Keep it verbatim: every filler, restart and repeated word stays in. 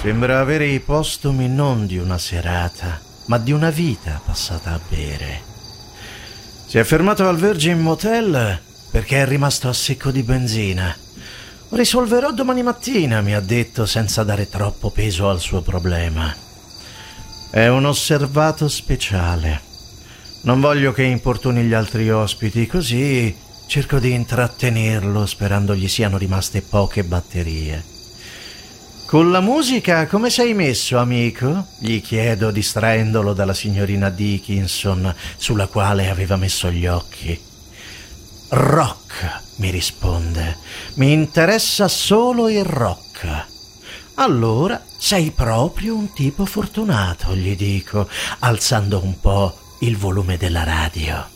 Sembra avere i postumi non di una serata, ma di una vita passata a bere. Si è fermato al Virgin Motel perché è rimasto a secco di benzina. Risolverò domani mattina, mi ha detto, senza dare troppo peso al suo problema. È un osservato speciale. Non voglio che importuni gli altri ospiti, così cerco di intrattenerlo sperando gli siano rimaste poche batterie. Con la musica come sei messo, amico? Gli chiedo, distraendolo dalla signorina Dickinson, sulla quale aveva messo gli occhi. Rock, mi risponde. Mi interessa solo il rock. Allora sei proprio un tipo fortunato, gli dico, alzando un po' il volume della radio.